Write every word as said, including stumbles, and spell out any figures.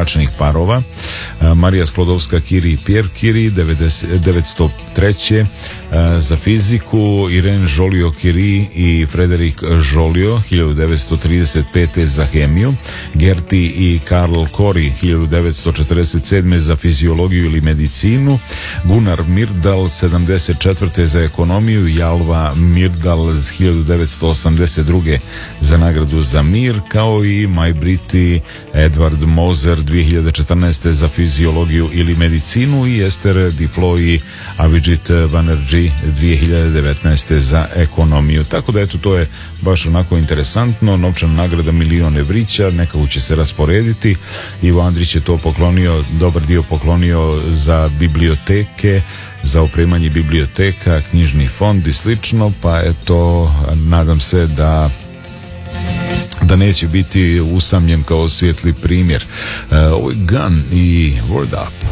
bračnih parova. Marija Sklodovska-Curie i Pierre Curie devetsto treće. Za fiziku Irene Joliot-Curie i Frederic Joliot hiljadu devetsto trideset pete. Za hemiju, Gertie i Karl Corey hiljadu devetsto četrdeset sedme. za fiziologiju ili medicinu, Gunnar Myrdal sedamdeset četvrte. za ekonomiju, Jalva Myrdal hiljadu devetsto osamdeset druge. za nagradu za mir, kao i Maj-Briti Edward Moser dve hiljade četrnaeste. za fiziologiju ili medicinu i Ester Diflo i Abhijit Banerjee dve hiljade devetnaeste. za ekonomiju. Tako da eto, to je baš onako interesantno. Novčana nagrada milion evrića, nekako će se rasporediti. Ivo Andrić je to poklonio, dobar dio poklonio za biblioteke, za opremanje biblioteka, knjižni fond i slično, pa eto, nadam se da da neće biti usamljen kao svijetli primjer. Uh, ovo je Gun i Word Up.